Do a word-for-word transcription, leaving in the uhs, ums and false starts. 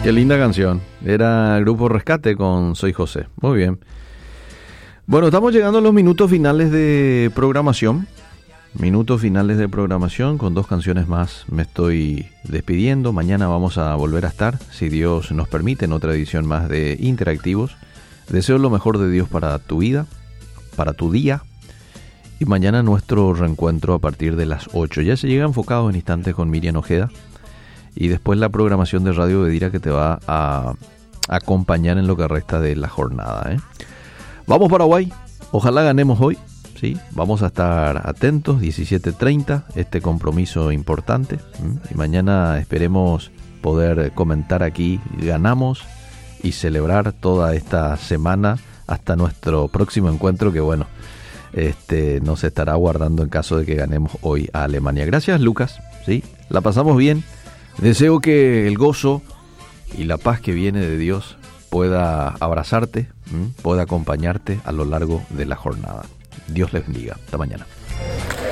Qué linda canción. Era el grupo Rescate con Soy José. Muy bien. Bueno, estamos llegando a los minutos finales de programación. Minutos finales de programación. Con dos canciones más me estoy despidiendo. Mañana vamos a volver a estar, si Dios nos permite, en otra edición más de Interactivos. Deseo lo mejor de Dios para tu vida, para tu día. Y mañana nuestro reencuentro a partir de las ocho. Ya se llega Enfocados en Instantes con Miriam Ojeda. Y después la programación de Radio Bedira que te va a acompañar en lo que resta de la jornada, ¿eh? Vamos Paraguay, ojalá ganemos hoy, ¿sí? Vamos a estar atentos, diecisiete treinta, este compromiso importante. ¿Mm? Y mañana esperemos poder comentar aquí, ganamos y celebrar toda esta semana hasta nuestro próximo encuentro que bueno, este nos estará aguardando en caso de que ganemos hoy a Alemania. Gracias Lucas, ¿sí? La pasamos bien. Deseo que el gozo y la paz que viene de Dios pueda abrazarte, ¿m? pueda acompañarte a lo largo de la jornada. Dios les bendiga. Hasta mañana.